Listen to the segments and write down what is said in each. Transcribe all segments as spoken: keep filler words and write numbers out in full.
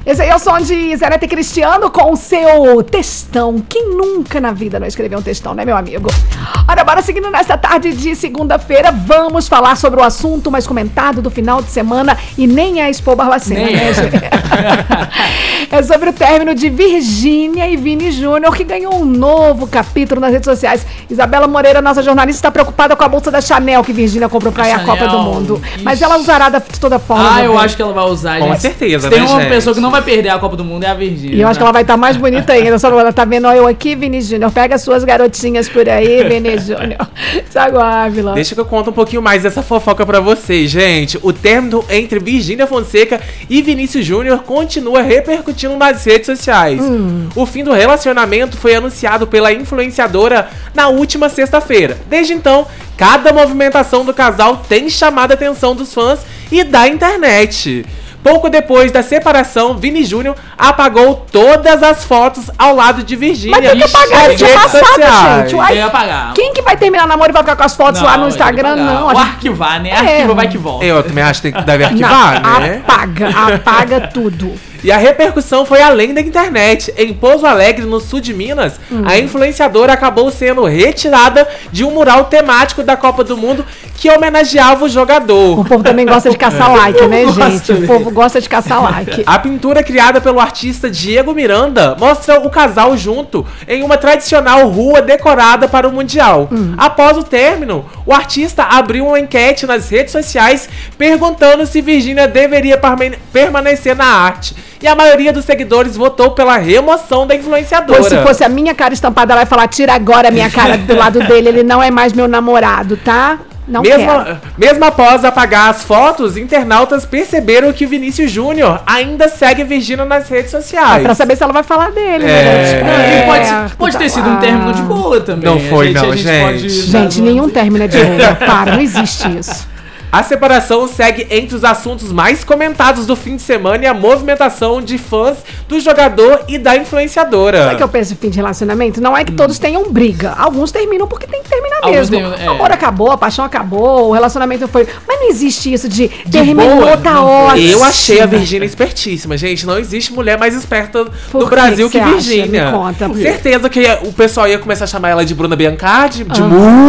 Esse aí é o som de Zé Neto e Cristiano com o seu textão. Quem nunca na vida não escreveu um textão, né, meu amigo? Olha, bora seguindo nesta tarde de segunda-feira, vamos falar sobre o assunto mais comentado do final de semana e nem é Expo Barbacena, nem né, é. gente? É sobre o término de Virgínia e Vini Júnior, que ganhou um novo capítulo nas redes sociais. Isabela Moreira, nossa jornalista, está preocupada com a bolsa da Chanel que Virgínia comprou pra ir à Copa do Mundo. Ixi. Mas ela usará de toda forma. Ah, eu acho que ela vai usar, com gente. certeza, Tem né, uma gente? pessoa que não vai perder a Copa do Mundo, é a Virgínia. E eu acho que ela vai estar mais bonita ainda. Só ela tá vendo eu aqui, Vini Júnior. Pega as suas garotinhas por aí, Vini Júnior. Thiago Ávila. Deixa que eu conto um pouquinho mais dessa fofoca pra vocês, gente. O término entre Virgínia Fonseca e Vinícius Júnior continua repercutindo nas redes sociais. Hum. O fim do relacionamento foi anunciado pela influenciadora na última sexta-feira. Desde então, cada movimentação do casal tem chamado a atenção dos fãs e da internet. Pouco depois da separação, Vini Júnior apagou todas as fotos ao lado de Virgínia. Mas tem que apagar isso de passado, gente. Uai, apagar. Quem que vai terminar namoro e vai ficar com as fotos não, lá no Instagram? Não. O gente... arquivar, né? É. Arquiva, vai que volta. Eu também acho que deve arquivar, não, né? Apaga, apaga tudo. E a repercussão foi além da internet. Em Pouso Alegre, no sul de Minas, hum. a influenciadora acabou sendo retirada de um mural temático da Copa do Mundo que homenageava o jogador. O povo também gosta de caçar like, né, gente? O povo gosta de caçar like. A pintura criada pelo artista Diego Miranda mostra o casal junto em uma tradicional rua decorada para o Mundial. Hum. Após o término, o artista abriu uma enquete nas redes sociais perguntando se Virgínia deveria permanecer na arte. E a maioria dos seguidores votou pela remoção da influenciadora. Pois se fosse a minha cara estampada, ela ia falar, tira agora a minha cara do lado dele, ele não é mais meu namorado, tá? Não mesmo, quero. Mesmo após apagar as fotos, internautas perceberam que o Vinícius Júnior ainda segue Virgínia nas redes sociais. É pra saber se ela vai falar dele, é, né? Tipo, é, é, pode pode ter sido um término de boa também. Não foi, gente, não, a gente. gente. Pode gente, nenhum término é de boa. Para, não existe isso. A separação segue entre os assuntos mais comentados do fim de semana e a movimentação de fãs do jogador e da influenciadora. Sabe o que eu penso em fim de relacionamento? Não é que todos tenham briga. Alguns terminam porque tem que terminar Alguns mesmo. tem, é. O amor acabou, a paixão acabou, o relacionamento foi... Mas não existe isso de, de terminou, boa, tá ótimo. Eu achei a Virgínia espertíssima, gente. Não existe mulher mais esperta Por do Brasil que, que Virgínia. Me conta. Certeza que o pessoal ia começar a chamar ela de Bruna Biancardi, de ah.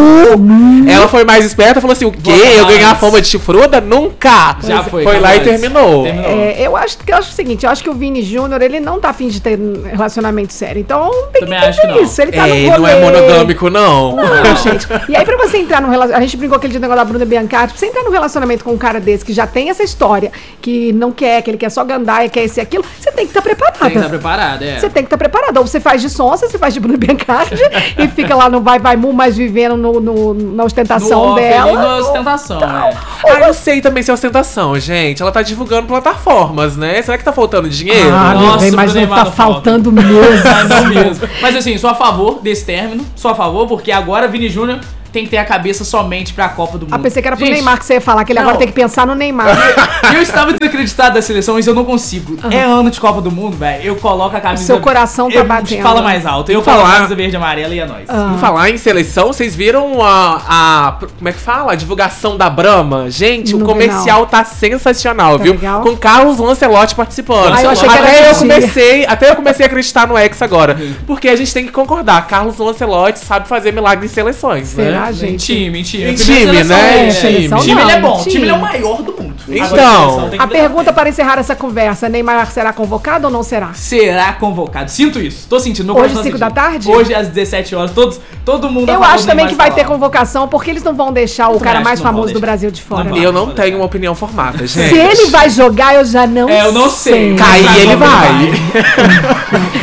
Mu. Ela foi mais esperta, falou assim, o quê? Eu ganhar a fama de chifruda? Nunca! Já foi. Foi lá e terminou. terminou. É, eu, acho, eu acho o seguinte, eu acho que o Vini Júnior, ele não tá afim de ter um relacionamento sério. Então, tem Também que acho que não. isso. Ele tá é, no rolê. não é monogâmico, não. Não, gente. E aí, pra você entrar num relacionamento... A gente brincou aquele dia do negócio da Bruna Biancardi. Pra você entrar num relacionamento com um cara desse, que já tem essa história, que não quer, que ele quer só gandaia, quer esse e aquilo, você tem que estar tá preparada. Tem que estar tá preparado, é. Você tem que estar tá preparado. Ou você faz de sonsa, você faz de Bruna Biancardi e fica lá no vai, vai, mu, mas vivendo no, no, na ostentação no dela. No na ostentação, então, é. Ah, eu sei também se é ostentação, gente. Ela tá divulgando plataformas, né? Será que tá faltando dinheiro? Ah, Nossa, bem, mas não tá não faltando falta. mesmo. mesmo. Mas assim, sou a favor desse término. Sou a favor, porque agora Vini Júnior tem que ter a cabeça somente pra Copa do Mundo. Ah, pensei que era pro gente, Neymar que você ia falar, que ele não. agora tem que pensar no Neymar. Eu estava desacreditado das seleções, eu não consigo. Uhum. É ano de Copa do Mundo, velho. Eu coloco a camisa... O seu coração tá eu, batendo. Fala mais alto. Eu falar... coloco a camisa verde e amarela e é nóis. Uhum. Falar em seleção, vocês viram a, a... Como é que fala? A divulgação da Brahma? Gente, não o comercial tá sensacional, tá viu? Legal. Com Carlos Lancelotti participando. Ah, eu achei que até, era eu comecei, até eu comecei a acreditar no X agora. Porque a gente tem que concordar. Carlos Lancelotti sabe fazer milagre em seleções, Será, né? gente? Time, time. Em time, né? É, time. O time ele é bom. O time. time ele é o maior do mundo. Então, a pergunta para encerrar essa conversa, Neymar será convocado ou não será? Será convocado. Sinto isso. Tô sentindo. Meu Hoje, cinco da tarde? Hoje, às dezessete horas. Todos, todo mundo Eu acho também que vai ter convocação, porque eles não vão deixar o cara mais famoso do Brasil de fora. Eu não tenho uma opinião formada, gente. Se ele vai jogar, eu já não sei. É, eu não sei. Cair, ele vai.